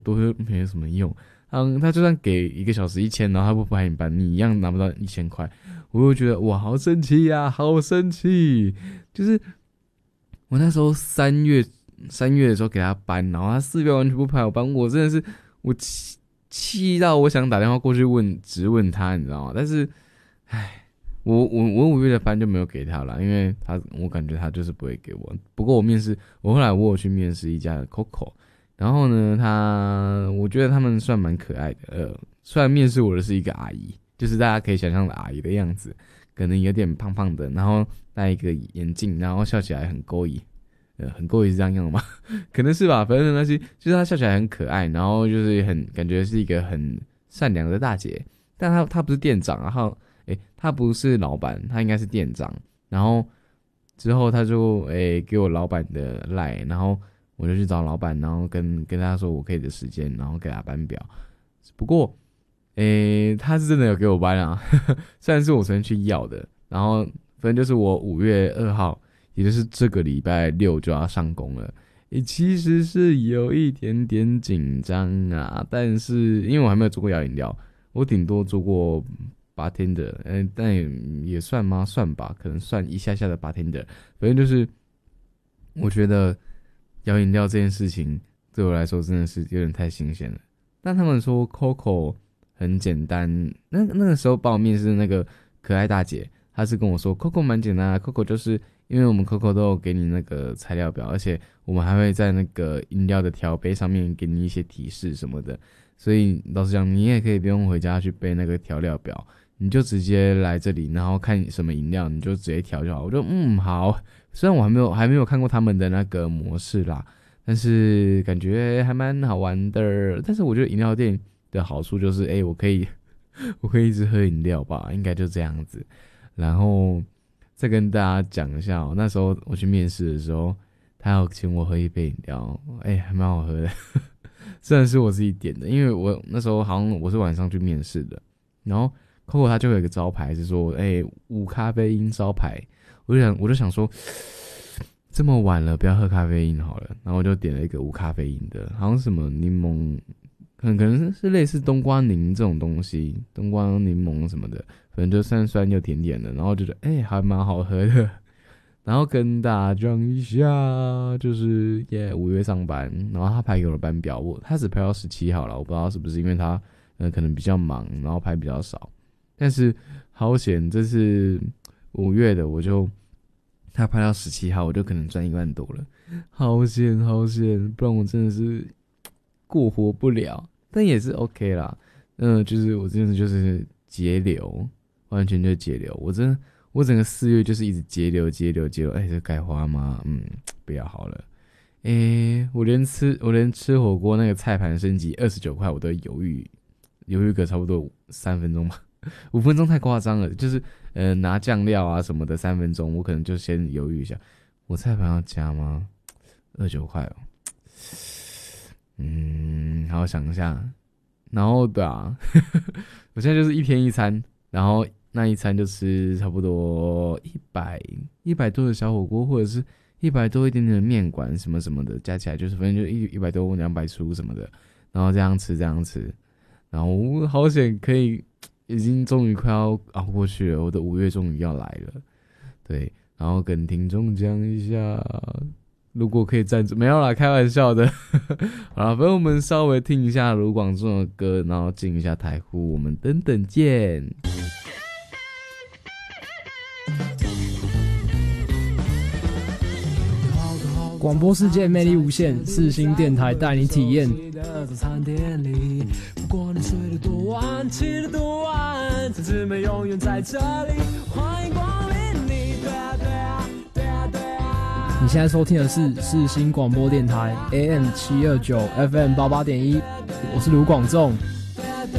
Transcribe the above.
都没什么用。他就算给1个小时1000，然后他不排你班，你一样拿不到1000块。我就觉得哇，好生气呀，好生气！就是我那时候3月的时候给他搬，然后他4月完全不排我班，我真的是我气到我想打电话过去质问他，你知道吗？但是，唉，我5月的班就没有给他了，因为我感觉他就是不会给我。不过我后来我有去面试一家的 Coco。然后呢，我觉得他们算蛮可爱的。虽然面试我的是一个阿姨，就是大家可以想象的阿姨的样子，可能有点胖胖的，然后戴一个眼镜，然后笑起来很勾引。很勾引是这样吗？可能是吧，反正没关系。就是她笑起来很可爱，然后就是感觉是一个很善良的大姐。但她不是店长，然后她不是老板，她应该是店长。然后之后她就给我老板的 LINE， 然后我就去找老板，然后跟他说我可以的时间，然后给他班表。不过，他是真的有给我班啊，虽然是我昨天去要的。然后，反正就是我5月2号，也就是这个礼拜6就要上工了。其实是有一点点紧张啊，但是因为我还没有做过摇饮料，我顶多做过 bartender，但也算吗？算吧，可能算一下下的 bartender。反正就是我觉得摇饮料这件事情对我来说真的是有点太新鲜了。但他们说 Coco 很简单，那个时候帮我面试的那个可爱大姐，她是跟我说 Coco 蛮简单的。Coco 就是因为我们 Coco 都有给你那个材料表，而且我们还会在那个饮料的调杯上面给你一些提示什么的，所以老实讲，你也可以不用回家去背那个调料表，你就直接来这里，然后看什么饮料你就直接调就好。我就好，虽然我还没有看过他们的那个模式啦，但是感觉还蛮好玩的。但是我觉得饮料店的好处就是，我可以一直喝饮料吧，应该就这样子。然后再跟大家讲一下那时候我去面试的时候，他要请我喝一杯饮料，还蛮好喝的。虽然是我自己点的，因为我那时候好像我是晚上去面试的，然后 Coco 他就有一个招牌是说无咖啡因招牌，我就想说这么晚了不要喝咖啡因好了，然后我就点了一个无咖啡因的，好像什么柠檬，可能是类似冬瓜柠这种东西，冬瓜柠檬什么的，反正就酸酸又甜甜的，然后就觉得还蛮好喝的。然后跟大家讲一下，就是5月上班，然后他排给我的班表，他只排到17号了，我不知道是不是因为他可能比较忙，然后排比较少。但是好险，这是5月的，他排到17号，我就可能赚1万多了，好险，不然我真的是过活不了。但也是 OK 啦，就是我真的就是节流，完全就节流。我整个4月就是一直节流，这该花吗？不要好了。我连吃火锅那个菜盘升级29块，我都犹豫个差不多3分钟吧，5分钟太夸张了。就是拿酱料啊什么的3分钟，我可能就先犹豫一下，我菜盘要加吗？29块哦。好想一下。然后对啊，我现在就是1天1餐，然后那一餐就吃差不多100多的小火锅，或者是100多一点点的面馆什么什么的，加起来就是反正就100多200出什么的，然后这样吃，然后我好险可以，已经终于快要熬过去了，我的5月终于要来了，对，然后跟听众讲一下，如果可以赞助，没有啦，开玩笑的。好了，反正我们稍微听一下卢广仲的歌，然后进一下台呼，我们等等见。 广播世界魅力无限，世新电台带你体验。不管你睡得多晚，起得多晚，这姊妹永远在这里，欢迎光临你。对啊对啊对啊对啊。你现在收听的是世新广播电台 AM729 FM88.1，我是卢广仲。